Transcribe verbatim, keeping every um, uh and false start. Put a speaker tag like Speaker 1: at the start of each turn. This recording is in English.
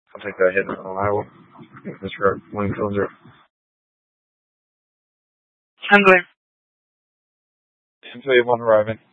Speaker 1: I'll take that hit on Iowa. Mister William Fillinger.
Speaker 2: I'm good.
Speaker 1: Until you want arriving.